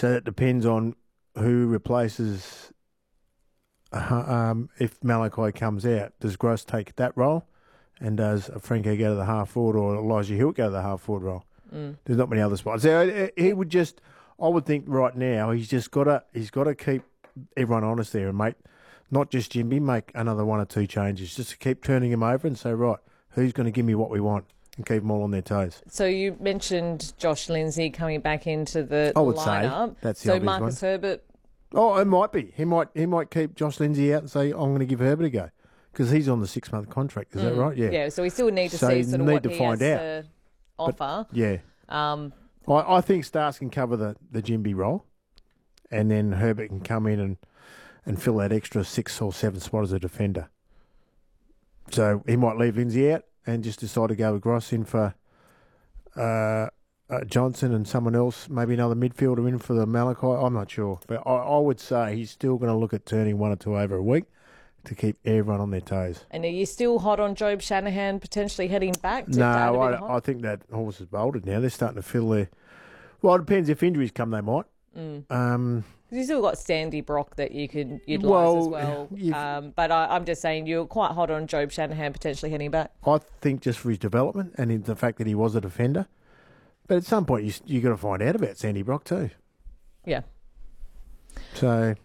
So that depends on who replaces. If Malachi comes out, does Gross take that role, and does Franco go to the half forward, or Elijah Hill go to the half forward role? There's not many other spots. So he would just. I would think right now he's got to keep everyone honest there and not just Jimby, make another one or two changes just to keep turning him over and say, right, who's going to give me what we want and keep them all on their toes. So you mentioned Josh Lindsay coming back into the I would lineup. say that's the so obvious Marcus one. Herbert. Oh, it might be. He might keep Josh Lindsay out and say, I'm going to give Herbert a go because he's on the 6-month contract. Is that right? Yeah. Yeah. So we still need to So see you sort of need what to he find has out. to offer. Yeah. I think Stars can cover the Jimby role, and then Herbert can come in and fill that extra 6 or 7 spot as a defender. So he might leave Lindsay out and just decide to go with Gross in for Johnson and someone else, maybe another midfielder in for the Malachi. I'm not sure. But I would say he's still going to look at turning 1 or 2 over a week to keep everyone on their toes. And are you still hot on Job Shanahan potentially heading back? To No, add a bit of I think that horse is bolted now. They're starting to fill their... Well, it depends. If injuries come, they might. Because you still got Sandy Brock that you could utilise as well. But I'm just saying you're quite hot on Job Shanahan potentially heading back. I think just for his development and the fact that he was a defender. But at some point, you got to find out about Sandy Brock too. Yeah. So